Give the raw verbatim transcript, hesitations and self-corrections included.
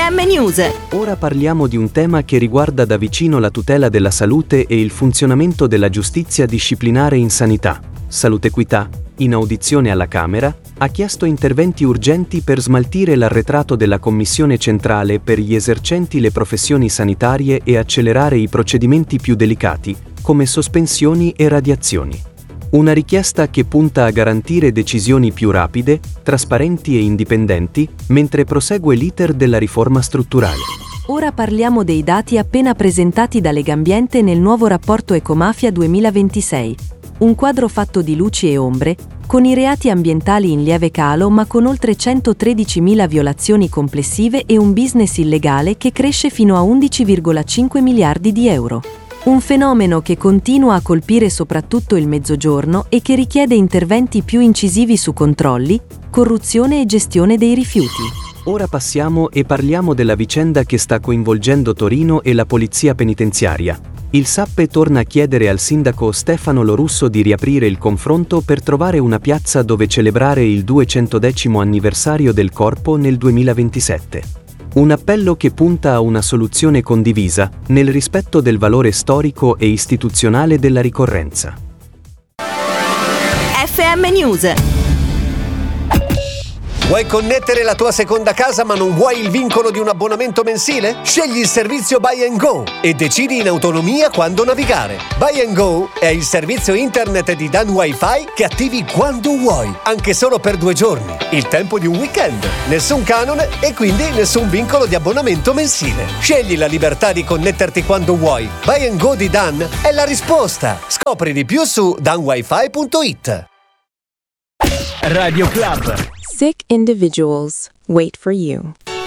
M News. Ora parliamo di un tema che riguarda da vicino la tutela della salute e il funzionamento della giustizia disciplinare in sanità. Salute-Equità, in audizione alla Camera, ha chiesto interventi urgenti per smaltire l'arretrato della Commissione centrale per gli esercenti le professioni sanitarie e accelerare i procedimenti più delicati, come sospensioni e radiazioni. Una richiesta che punta a garantire decisioni più rapide, trasparenti e indipendenti, mentre prosegue l'iter della riforma strutturale. Ora parliamo dei dati appena presentati da Legambiente nel nuovo rapporto Ecomafia duemilaventisei. Un quadro fatto di luci e ombre, con i reati ambientali in lieve calo ma con oltre centotredicimila violazioni complessive e un business illegale che cresce fino a undici virgola cinque miliardi di euro. Un fenomeno che continua a colpire soprattutto il Mezzogiorno e che richiede interventi più incisivi su controlli, corruzione e gestione dei rifiuti. Ora passiamo e parliamo della vicenda che sta coinvolgendo Torino e la polizia penitenziaria. Il Sappe torna a chiedere al sindaco Stefano Lorusso di riaprire il confronto per trovare una piazza dove celebrare il duecentodecimo anniversario del corpo nel duemilaventisette. Un appello che punta a una soluzione condivisa, nel rispetto del valore storico e istituzionale della ricorrenza. F M News. Vuoi connettere la tua seconda casa ma non vuoi il vincolo di un abbonamento mensile? Scegli il servizio Buy and Go e decidi in autonomia quando navigare. Buy and Go è il servizio internet di Dan Wi-Fi che attivi quando vuoi, anche solo per due giorni, il tempo di un weekend. Nessun canone e quindi nessun vincolo di abbonamento mensile. Scegli la libertà di connetterti quando vuoi. Buy and Go di Dan è la risposta. Scopri di più su dan wifi punto it. Radio Club. Sick individuals wait for you.